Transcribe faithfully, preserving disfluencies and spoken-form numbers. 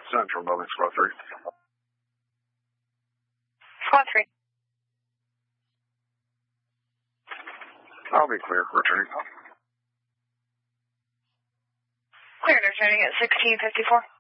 Central, building squad three. Squad three. I'll be clear, returning. Cleared, returning at sixteen fifty-four.